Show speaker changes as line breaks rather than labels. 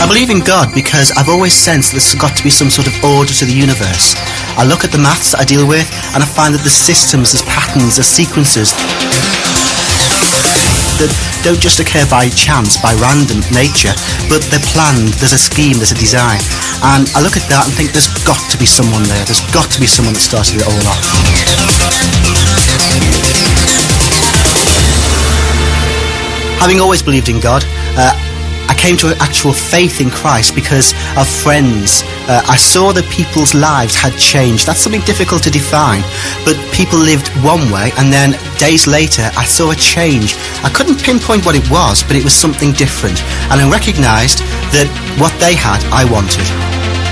believe in God because I've always sensed there's got to be some sort of order to the universe. I look at the maths that I deal with and I find that there's systems, there's patterns, there's sequences that don't just occur by chance, by random nature, but they're planned, there's a scheme, there's a design. And I look at that and think there's got to be someone there, there's got to be someone that started it all off. Having always believed in God, I came to an actual faith in Christ because of friends. I saw that people's lives had changed. That's something difficult to define, but people lived one way and then days later I saw a change. I couldn't pinpoint what it was, but it was something different, and I recognised that what they had, I wanted.